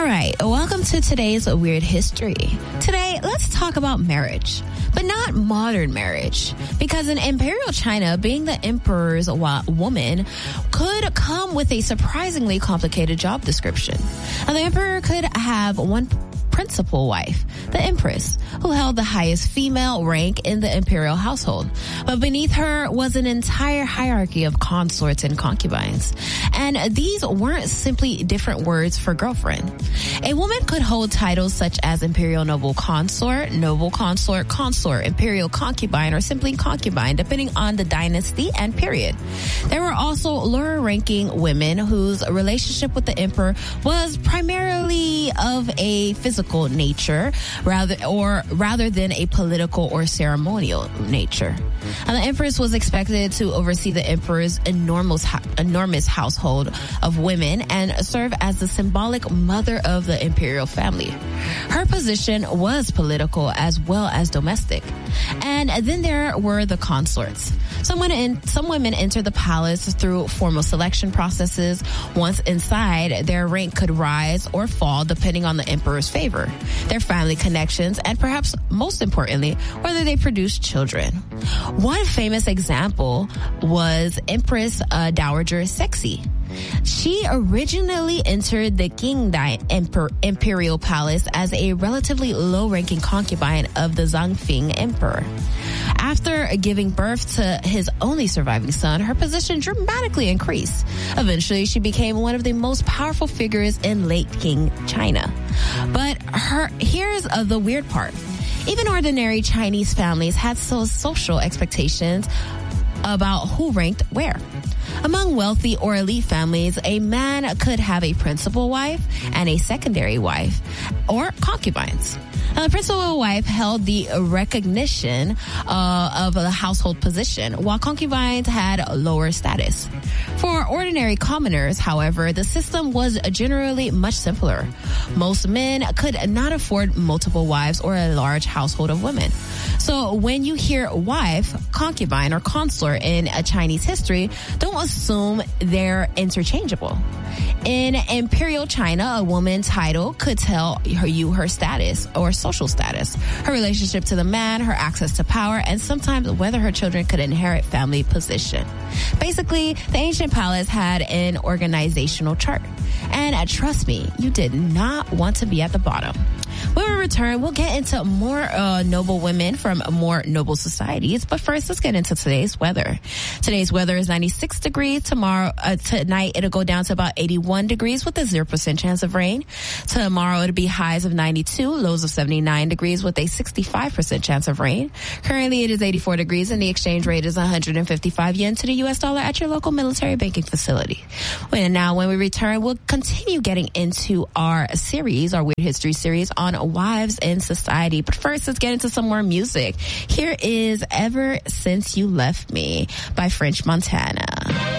All right, welcome to today's Weird History. Today, let's talk about marriage, but not modern marriage, because in Imperial China, being the emperor's woman could come with a surprisingly complicated job description. Now, the emperor could have one principal wife, the empress, who held the highest female rank in the imperial household. But beneath her was an entire hierarchy of consorts and concubines. And these weren't simply different words for girlfriend. A woman could hold titles such as imperial noble consort, imperial concubine, or simply concubine, depending on the dynasty and period. There were also lower-ranking women whose relationship with the emperor was primarily of a physical nature rather than a political or ceremonial nature. And the empress was expected to oversee the emperor's enormous household of women and serve as the symbolic mother of the imperial family. Her position was political as well as domestic. And then there were the consorts. Some women enter the palace through formal selection processes. Once inside, their rank could rise or fall depending on the emperor's favor, their family connections, and perhaps most importantly, whether they produced children. One famous example was Empress Dowager Cixi. She originally entered the Qing Imperial Palace as a relatively low-ranking concubine of the Zhangfeng Emperor. After giving birth to his only surviving son, her position dramatically increased. Eventually, she became one of the most powerful figures in late Qing China. But here's the weird part. Even ordinary Chinese families had social expectations about who ranked where. Among wealthy or elite families, a man could have a principal wife and a secondary wife, or concubines. Now, the principal wife held the recognition of a household position, while concubines had lower status. For ordinary commoners, however, the system was generally much simpler. Most men could not afford multiple wives or a large household of women. So when you hear wife, concubine, or consort in a Chinese history, don't assume they're interchangeable. In Imperial China, a woman's title could tell you her status or social status, her relationship to the man, her access to power, and sometimes whether her children could inherit family position. Basically, the ancient palace had an organizational chart. And trust me, you did not want to be at the bottom. When we return, we'll get into more noble women from more noble societies. But first, let's get into today's weather. Today's weather is 96 degrees. Tonight, it'll go down to about 81 degrees with a 0% chance of rain. Tomorrow, it'll be highs of 92, lows of 79 degrees with a 65% chance of rain. Currently, it is 84 degrees and the exchange rate is 155 yen to the U.S. dollar at your local military banking facility. Now, when we return, we'll continue getting into our Weird History series on wives in society. But first, let's get into some more music. Here is Ever Since You Left Me by French Montana.